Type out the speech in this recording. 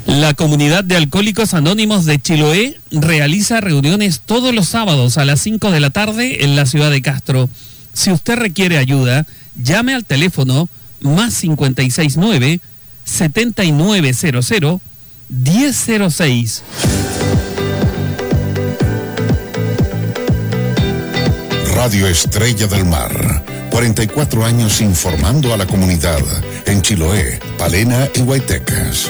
La comunidad de Alcohólicos Anónimos de Chiloé realiza reuniones todos los sábados a las 5 de la tarde en la ciudad de Castro. Si usted requiere ayuda, llame al teléfono +569 7900 1006. Radio Estrella del Mar, 44 años informando a la comunidad en Chiloé, Palena y Guaytecas.